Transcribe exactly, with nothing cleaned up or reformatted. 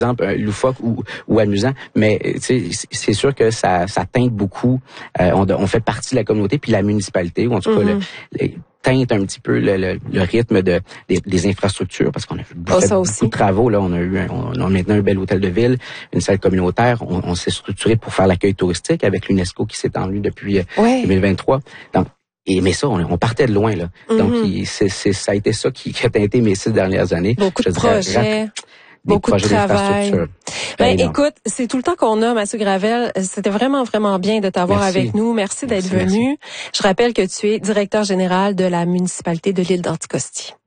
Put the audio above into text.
exemple euh, loufoque ou, ou amusant, mais c'est sûr que ça, ça teinte beaucoup. Euh, on, on fait partie de la communauté, puis la municipalité, ou en tout mm-hmm. cas, le, le, teinte un petit peu le, le, le rythme de des, des infrastructures, parce qu'on a fait oh, beaucoup aussi. de travaux. Là, on a eu, un, on a maintenant un bel hôtel de ville, une salle communautaire. On, on s'est structuré pour faire l'accueil touristique avec l'UNESCO qui s'est étendu depuis ouais. deux mille vingt-trois. Donc, et mais ça, on, on partait de loin là. Mm-hmm. Donc, il, c'est, c'est, ça a été ça qui, qui a teinté mes six dernières années. Beaucoup Je de dirais, projets. Des Beaucoup projets de travail. Ben, ben écoute, c'est tout le temps qu'on a, Mathieu Gravel. C'était vraiment, vraiment bien de t'avoir merci. avec nous. Merci d'être merci, venu. Merci. Je rappelle que tu es directeur général de la municipalité de l'île d'Anticosti.